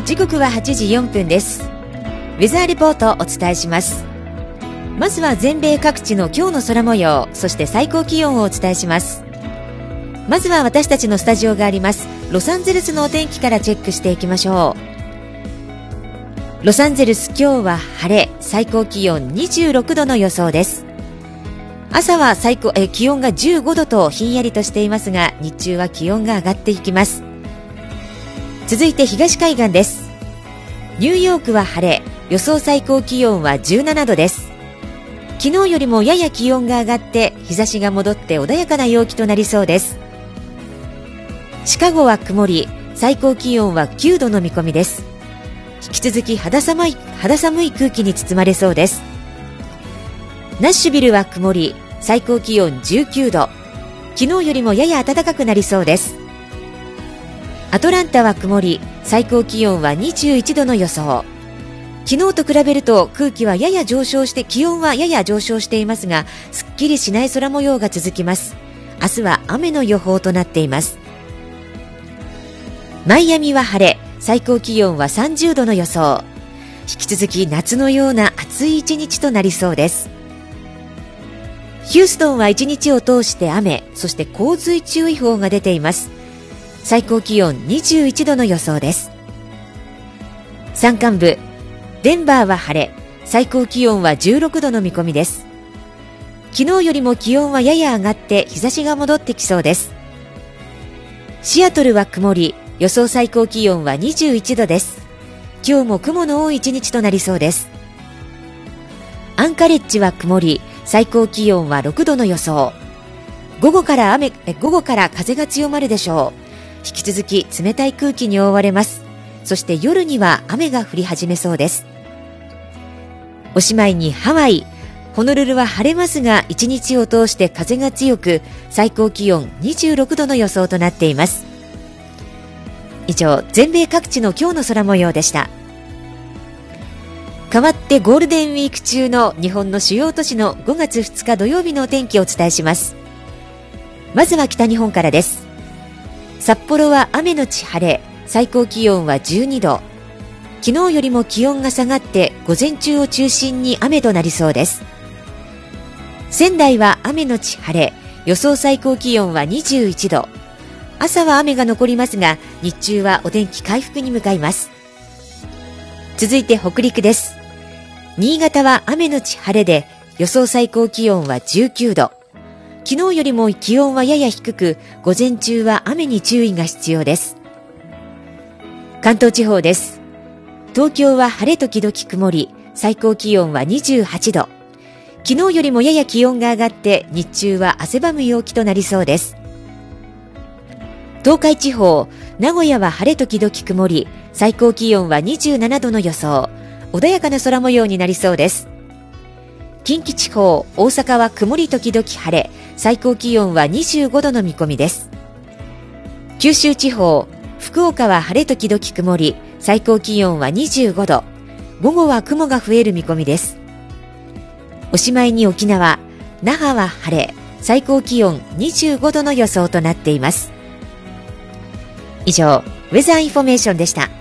時刻は8時4分です。ウェザーレポートをお伝えします。まずは全米各地の今日の空模様、そして最高気温をお伝えします。まずは私たちのスタジオがありますロサンゼルスのお天気からチェックしていきましょう。ロサンゼルス、今日は晴れ、最高気温26度の予想です。朝は気温が15度とひんやりとしていますが、日中は気温が上がっていきます。続いて東海岸です。ニューヨークは晴れ、予想最高気温は17度です。昨日よりもやや気温が上がって日差しが戻って穏やかな陽気となりそうです。シカゴは曇り、最高気温は9度の見込みです。引き続き肌寒い空気に包まれそうです。ナッシュビルは曇り、最高気温19度、昨日よりもやや暖かくなりそうです。アトランタは曇り、最高気温は21度の予想。昨日と比べると空気はやや上昇して気温はやや上昇していますが、すっきりしない空模様が続きます。明日は雨の予報となっています。マイアミは晴れ、最高気温は30度の予想。引き続き夏のような暑い一日となりそうです。ヒューストンは一日を通して雨、そして洪水注意報が出ています。最高気温21度の予想です。山間部デンバーは晴れ、最高気温は16度の見込みです。昨日よりも気温はやや上がって日差しが戻ってきそうです。シアトルは曇り、予想最高気温は21度です。今日も雲の多い一日となりそうです。アンカレッジは曇り、最高気温は6度の予想。午後から風が強まるでしょう。引き続き冷たい空気に覆われます。そして夜には雨が降り始めそうです。おしまいにハワイ、ホノルルは晴れますが一日を通して風が強く、最高気温26度の予想となっています。以上、全米各地の今日の空模様でした。代わってゴールデンウィーク中の日本の主要都市の5月2日土曜日のお天気をお伝えします。まずは北日本からです。札幌は雨のち晴れ、最高気温は12度。昨日よりも気温が下がって午前中を中心に雨となりそうです。仙台は雨のち晴れ、予想最高気温は21度。朝は雨が残りますが、日中はお天気回復に向かいます。続いて北陸です。新潟は雨のち晴れで、予想最高気温は19度。昨日よりも気温はやや低く、午前中は雨に注意が必要です。関東地方です。東京は晴れ時々曇り、最高気温は28度。昨日よりもやや気温が上がって、日中は汗ばむ陽気となりそうです。東海地方、名古屋は晴れ時々曇り、最高気温は27度の予想。穏やかな空模様になりそうです。近畿地方、大阪は曇り時々晴れ、最高気温は25度の見込みです。九州地方、福岡は晴れ時々曇り、最高気温は25度。午後は雲が増える見込みです。おしまいに沖縄、那覇は晴れ、最高気温25度の予想となっています。以上、ウェザーインフォメーションでした。